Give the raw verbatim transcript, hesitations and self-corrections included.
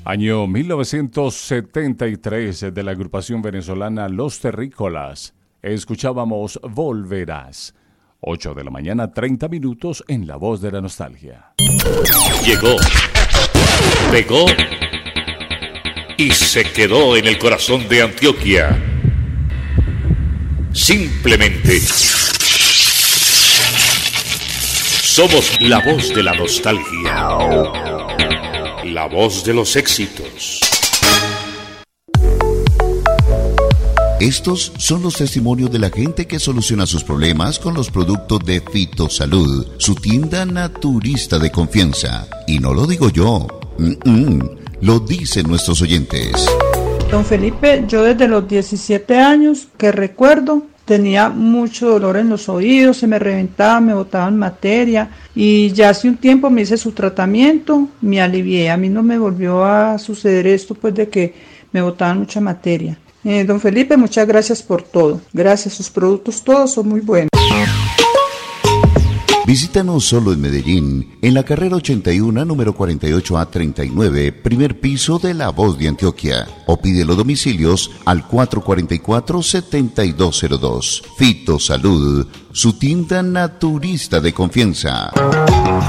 Año mil novecientos setenta y tres, de la agrupación venezolana Los Terrícolas. Escuchábamos Volverás. ocho de la mañana, treinta minutos en La Voz de la Nostalgia. Llegó, pegó y se quedó en el corazón de Antioquia. Simplemente somos la voz de la nostalgia, la voz de los éxitos. Estos son los testimonios de la gente que soluciona sus problemas con los productos de Fitosalud, su tienda naturista de confianza. Y no lo digo yo, Mm-mm. lo dicen nuestros oyentes. Don Felipe, yo desde los diecisiete años que recuerdo, tenía mucho dolor en los oídos, se me reventaba, me botaban materia, y ya hace un tiempo me hice su tratamiento, me alivié. A mí no me volvió a suceder esto, pues, de que me botaban mucha materia. Eh, don Felipe, muchas gracias por todo. Gracias, sus productos todos son muy buenos. Visítanos solo en Medellín, en la carrera ochenta y uno, número cuarenta y ocho A treinta y nueve, primer piso de La Voz de Antioquia. O pide los domicilios al cuatro cuatro cuatro, siete dos cero dos. Fitosalud, su tienda naturista de confianza.